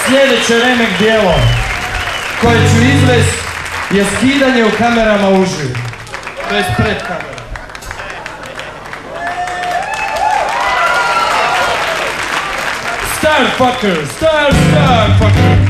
Sljedeće remek dijelo koje ću izvest je skidanje u kamerama uživo. To je pred kamerama. Starfucker, starfucker.